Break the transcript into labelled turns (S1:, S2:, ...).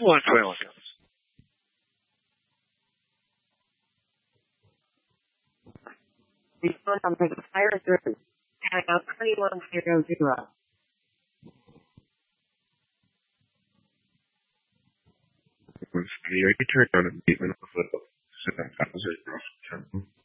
S1: What's Williams?
S2: The phone number to fire through. Tag out 2100.
S1: Sería que turn on a statement of 7,000